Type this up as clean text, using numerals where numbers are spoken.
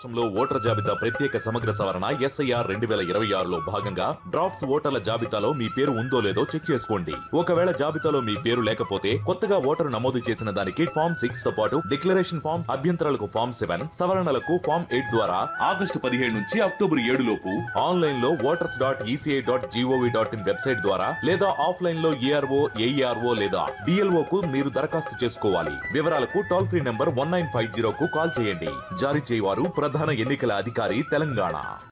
రాష్ట్రంలో ఓటర్ జాబితా ప్రత్యేక సమగ్ర సవరణ SIR 2026లో భాగంగా డ్రాఫ్ట్స్ ఓటర్ల జాబితాలో మీ పేరు ఉందో లేదో చెక్ చేసుకోండి. ఒకవేళ జాబితాలో మీ పేరు లేకపోతే కొత్తగా ఓటరు నమోదు చేసిన దానికి ఫామ్ 6 తో పాటు డిక్లరేషన్ ఫామ్, అభ్యంతరాలకు ఫామ్ 7, సవరణలకు ఫామ్ 8 ద్వారా ఆగస్టు 17 నుంచి అక్టోబర్ 7 లోపు ఆన్లైన్ లో voters.eci.gov.in వెబ్సైట్ ద్వారా లేదా ఆఫ్లైన్ లో ARO, AERO లేదా BLO కు మీరు దరఖాస్తు చేసుకోవాలి. వివరాలకు టోల్ ఫ్రీ నంబర్ 1950 కు కాల్ చేయండి. జారీ చేయవారు ప్రధాన ఎన్నికల అధికారి తెలంగాణ.